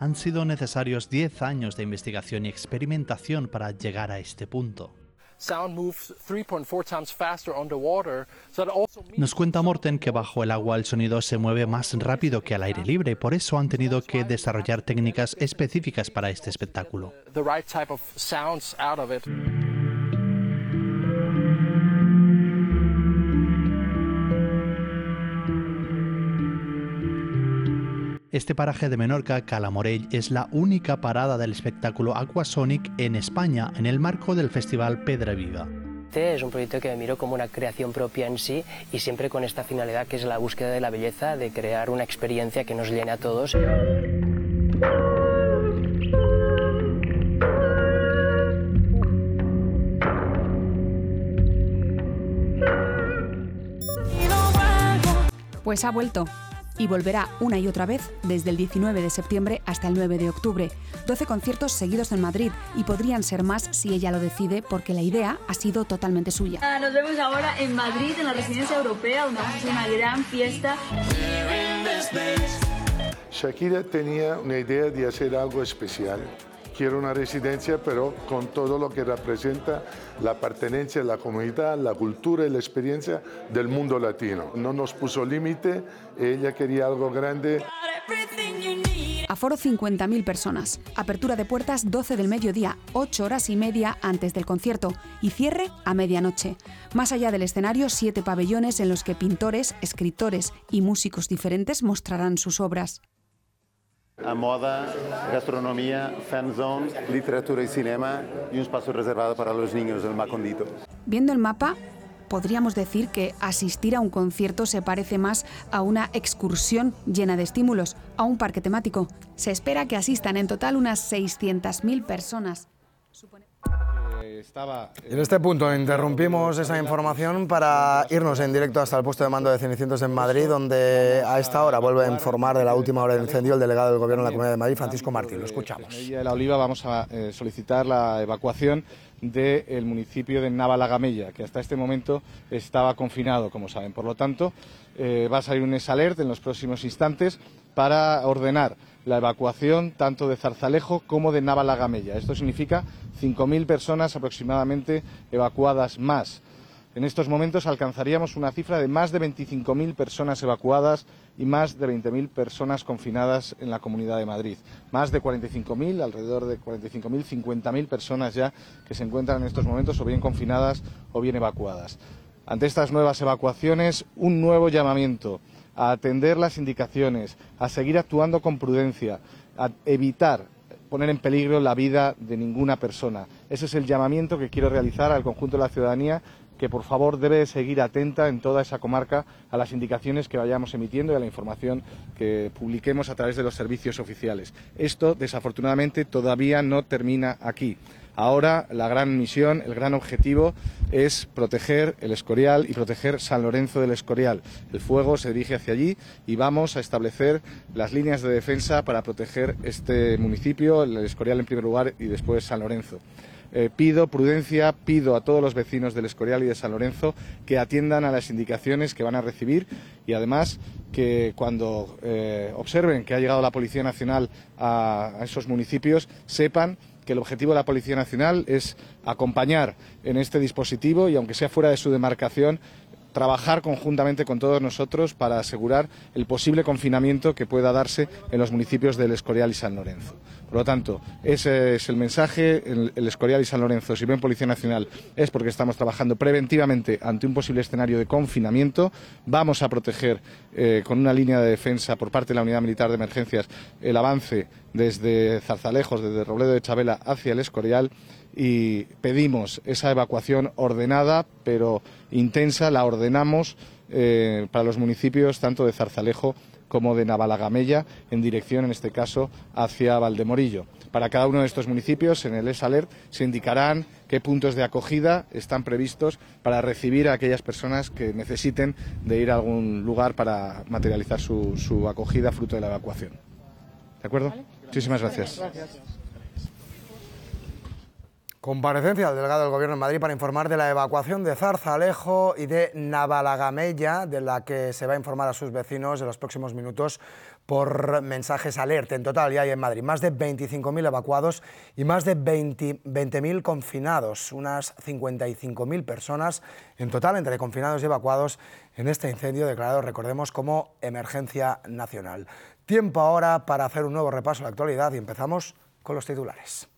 Han sido necesarios 10 años de investigación y experimentación para llegar a este punto. Nos cuenta Morten que bajo el agua el sonido se mueve más rápido que al aire libre, por eso han tenido que desarrollar técnicas específicas para este espectáculo. Este paraje de Menorca, Cala Morell, es la única parada del espectáculo Aquasonic en España, en el marco del festival Pedra Viva. Es un proyecto que miro como una creación propia en sí y siempre con esta finalidad que es la búsqueda de la belleza, de crear una experiencia que nos llene a todos. Pues ha vuelto. Y volverá una y otra vez desde el 19 de septiembre hasta el 9 de octubre. 12 conciertos seguidos en Madrid y podrían ser más si ella lo decide porque la idea ha sido totalmente suya. Nos vemos ahora en Madrid, en la Residencia Europea, donde vamos a hacer una gran fiesta. Shakira tenía una idea de hacer algo especial. Quiero una residencia, pero con todo lo que representa la pertenencia a la comunidad, la cultura y la experiencia del mundo latino. No nos puso límite, ella quería algo grande. Aforo 50.000 personas. Apertura de puertas 12 del mediodía, 8 horas y media antes del concierto y cierre a medianoche. Más allá del escenario, 7 pabellones en los que pintores, escritores y músicos diferentes mostrarán sus obras. A moda, gastronomía, fan zone, literatura y cinema y un espacio reservado para los niños, el Macondito. Viendo el mapa, podríamos decir que asistir a un concierto se parece más a una excursión llena de estímulos, a un parque temático. Se espera que asistan en total unas 600.000 personas. En este punto interrumpimos esa información para irnos en directo hasta el puesto de mando de Cenicientos en Madrid, donde a esta hora vuelve a informar de la última hora del incendio el delegado del Gobierno en la Comunidad de Madrid, Francisco Martín. Lo escuchamos. En Villa de la Oliva vamos a solicitar la evacuación del municipio de Navalagamella, que hasta este momento estaba confinado, como saben. Por lo tanto, va a salir un alert en los próximos instantes para ordenar la evacuación tanto de Zarzalejo como de Navalagamella. Esto significa 5.000 personas aproximadamente evacuadas más. En estos momentos alcanzaríamos una cifra de más de 25.000 personas evacuadas y más de 20.000 personas confinadas en la Comunidad de Madrid. Más de 45.000, alrededor de 45.000, 50.000 personas ya que se encuentran en estos momentos o bien confinadas o bien evacuadas. Ante estas nuevas evacuaciones, un nuevo llamamiento a atender las indicaciones, a seguir actuando con prudencia, a evitar poner en peligro la vida de ninguna persona. Ese es el llamamiento que quiero realizar al conjunto de la ciudadanía, que por favor debe seguir atenta en toda esa comarca a las indicaciones que vayamos emitiendo y a la información que publiquemos a través de los servicios oficiales. Esto, desafortunadamente, todavía no termina aquí. Ahora la gran misión, el gran objetivo es proteger el Escorial y proteger San Lorenzo del Escorial. El fuego se dirige hacia allí y vamos a establecer las líneas de defensa para proteger este municipio, el Escorial en primer lugar y después San Lorenzo. Pido prudencia, pido a todos los vecinos del Escorial y de San Lorenzo que atiendan a las indicaciones que van a recibir y además que cuando observen que ha llegado la Policía Nacional a esos municipios sepan que el objetivo de la Policía Nacional es acompañar en este dispositivo y, aunque sea fuera de su demarcación, trabajar conjuntamente con todos nosotros para asegurar el posible confinamiento que pueda darse en los municipios del Escorial y San Lorenzo. Por lo tanto, ese es el mensaje. El Escorial y San Lorenzo, si ven Policía Nacional, es porque estamos trabajando preventivamente ante un posible escenario de confinamiento. Vamos a proteger con una línea de defensa por parte de la Unidad Militar de Emergencias el avance desde Zarzalejos, desde Robledo de Chabela hacia el Escorial, y pedimos esa evacuación ordenada pero intensa. La ordenamos para los municipios tanto de Zarzalejo como de Navalagamella, en dirección, en este caso, hacia Valdemorillo. Para cada uno de estos municipios, en el ESALERT, se indicarán qué puntos de acogida están previstos para recibir a aquellas personas que necesiten de ir a algún lugar para materializar su acogida fruto de la evacuación. ¿De acuerdo? ¿Vale? Muchísimas gracias. Comparecencia del delegado del Gobierno en Madrid para informar de la evacuación de Zarzalejo y de Navalagamella, de la que se va a informar a sus vecinos en los próximos minutos por mensajes alerta. En total ya hay en Madrid más de 25.000 evacuados y más de 20.000 confinados, unas 55.000 personas en total entre confinados y evacuados en este incendio declarado, recordemos, como emergencia nacional. Tiempo ahora para hacer un nuevo repaso a la actualidad y empezamos con los titulares.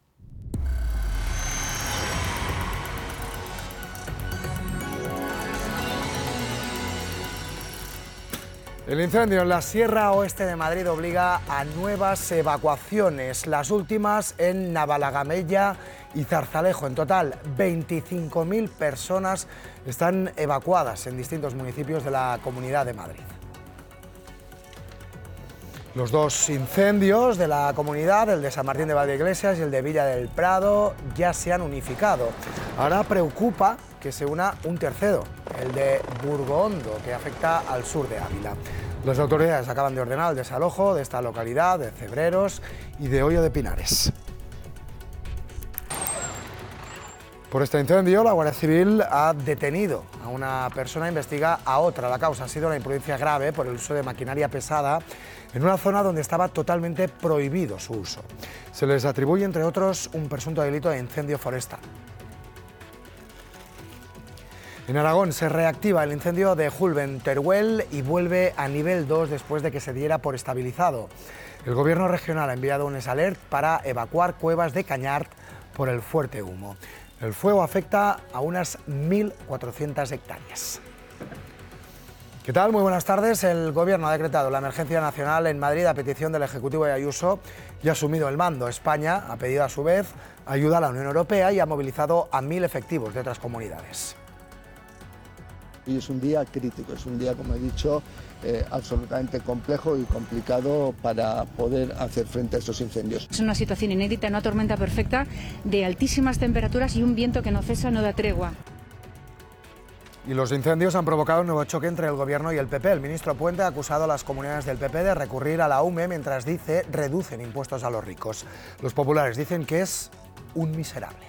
El incendio en la Sierra Oeste de Madrid obliga a nuevas evacuaciones, las últimas en Navalagamella y Zarzalejo. En total, 25.000 personas están evacuadas en distintos municipios de la Comunidad de Madrid. Los dos incendios de la comunidad, el de San Martín de Valdeiglesias y el de Villa del Prado, ya se han unificado. Ahora preocupa que se una un tercero, el de Burgondo, que afecta al sur de Ávila. Las autoridades acaban de ordenar el desalojo de esta localidad, de Cebreros y de Hoyo de Pinares. Por este incendio, la Guardia Civil ha detenido a una persona e investiga a otra. La causa ha sido la imprudencia grave por el uso de maquinaria pesada en una zona donde estaba totalmente prohibido su uso. Se les atribuye, entre otros, un presunto delito de incendio forestal. En Aragón se reactiva el incendio de Julben-Teruel y vuelve a nivel 2 después de que se diera por estabilizado. El Gobierno regional ha enviado un alert para evacuar Cuevas de Cañart por el fuerte humo. El fuego afecta a unas 1.400 hectáreas. ¿Qué tal? Muy buenas tardes. El Gobierno ha decretado la emergencia nacional en Madrid a petición del Ejecutivo de Ayuso y ha asumido el mando. España ha pedido a su vez ayuda a la Unión Europea y ha movilizado a 1.000 efectivos de otras comunidades. Y es un día crítico, es un día, como he dicho, absolutamente complejo y complicado para poder hacer frente a estos incendios. Es una situación inédita, una tormenta perfecta de altísimas temperaturas y un viento que no cesa, no da tregua. Y los incendios han provocado un nuevo choque entre el Gobierno y el PP. El ministro Puente ha acusado a las comunidades del PP de recurrir a la UME mientras dice reducen impuestos a los ricos. Los populares dicen que es un miserable.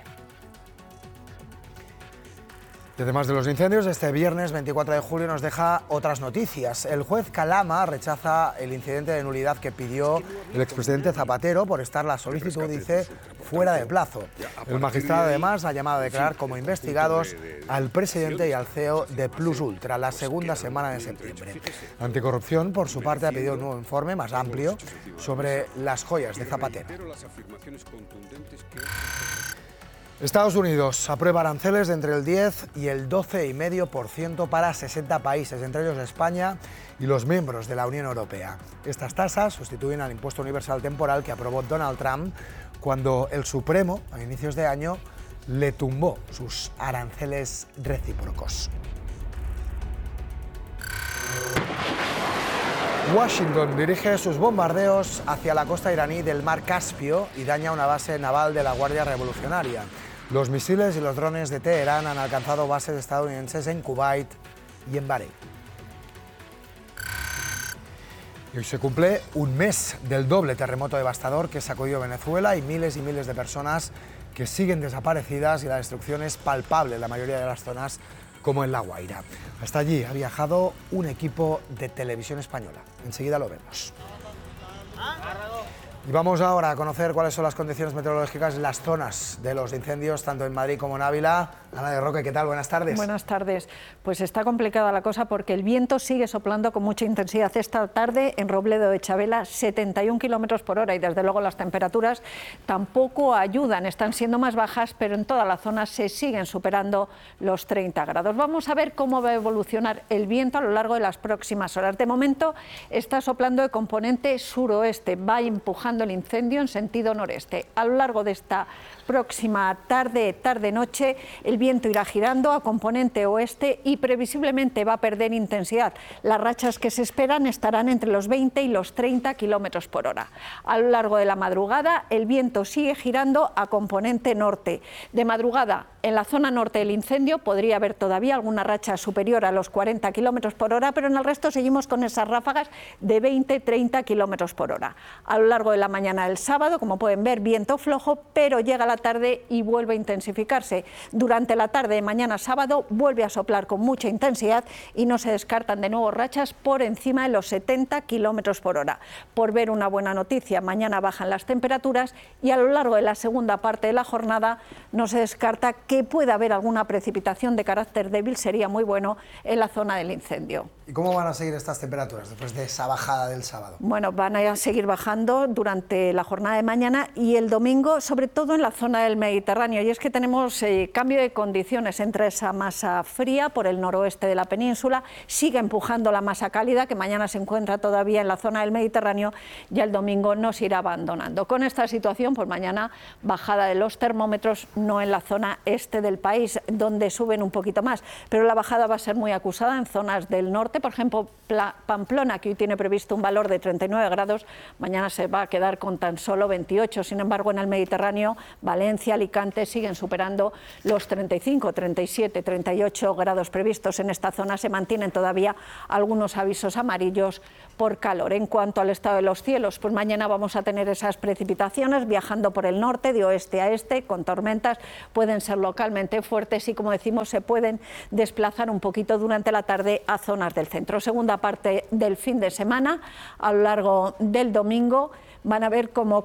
Y además de los incendios, este viernes 24 de julio nos deja otras noticias. El juez Calama rechaza el incidente de nulidad que pidió el expresidente Zapatero por estar la solicitud, dice, fuera de plazo. El magistrado además ha llamado a declarar como investigados al presidente y al CEO de Plus Ultra la segunda semana de septiembre. Anticorrupción, por su parte, ha pedido un nuevo informe más amplio sobre las joyas de Zapatero. Estados Unidos aprueba aranceles de entre el 10 y el 12,5% para 60 países, entre ellos España y los miembros de la Unión Europea. Estas tasas sustituyen al impuesto universal temporal que aprobó Donald Trump cuando el Supremo, a inicios de año, le tumbó sus aranceles recíprocos. Washington dirige sus bombardeos hacia la costa iraní del mar Caspio y daña una base naval de la Guardia Revolucionaria. Los misiles y los drones de Teherán han alcanzado bases estadounidenses en Kuwait y en Bahrein. Y hoy se cumple un mes del doble terremoto devastador que sacudió Venezuela y miles de personas que siguen desaparecidas y la destrucción es palpable en la mayoría de las zonas, como en La Guaira. Hasta allí ha viajado un equipo de Televisión Española. Enseguida lo vemos. Y vamos ahora a conocer cuáles son las condiciones meteorológicas en las zonas de los incendios, tanto en Madrid como en Ávila. Ana de Roque, ¿qué tal? Buenas tardes. Buenas tardes. Pues está complicada la cosa porque el viento sigue soplando con mucha intensidad. Esta tarde en Robledo de Chabela, 71 kilómetros por hora y desde luego las temperaturas tampoco ayudan, están siendo más bajas, pero en toda la zona se siguen superando los 30 grados. Vamos a ver cómo va a evolucionar el viento a lo largo de las próximas horas. De momento está soplando de componente suroeste, va empujando el incendio en sentido noreste. A lo largo de esta próxima tarde-noche, el viento irá girando a componente oeste y previsiblemente va a perder intensidad. Las rachas que se esperan estarán entre los 20 y los 30 kilómetros por hora. A lo largo de la madrugada, el viento sigue girando a componente norte. De madrugada, en la zona norte del incendio podría haber todavía alguna racha superior a los 40 kilómetros por hora, pero en el resto seguimos con esas ráfagas de 20-30 kilómetros por hora. A lo largo de la la mañana del sábado, como pueden ver, viento flojo, pero llega la tarde y vuelve a intensificarse. Durante la tarde de mañana sábado vuelve a soplar con mucha intensidad y no se descartan de nuevo rachas por encima de los 70 kilómetros por hora. Por ver una buena noticia, mañana bajan las temperaturas y a lo largo de la segunda parte de la jornada no se descarta que pueda haber alguna precipitación de carácter débil, sería muy bueno en la zona del incendio. ¿Y cómo van a seguir estas temperaturas después de esa bajada del sábado? Bueno, van a seguir bajando durante la jornada de mañana y el domingo, sobre todo en la zona del Mediterráneo. Y es que tenemos cambio de condiciones entre esa masa fría por el noroeste de la península, sigue empujando la masa cálida que mañana se encuentra todavía en la zona del Mediterráneo y el domingo nos irá abandonando. Con esta situación, pues mañana bajada de los termómetros, no en la zona este del país, donde suben un poquito más, pero la bajada va a ser muy acusada en zonas del norte. Por ejemplo, Pamplona, que hoy tiene previsto un valor de 39 grados, mañana se va a quedar con tan solo 28. Sin embargo, en el Mediterráneo, Valencia, Alicante siguen superando los 35, 37, 38 grados previstos. En esta zona se mantienen todavía algunos avisos amarillos por calor. En cuanto al estado de los cielos, pues mañana vamos a tener esas precipitaciones viajando por el norte, de oeste a este, con tormentas, pueden ser localmente fuertes y, como decimos, se pueden desplazar un poquito durante la tarde a zonas del centro. Segunda parte del fin de semana, a lo largo del domingo, van a ver cómo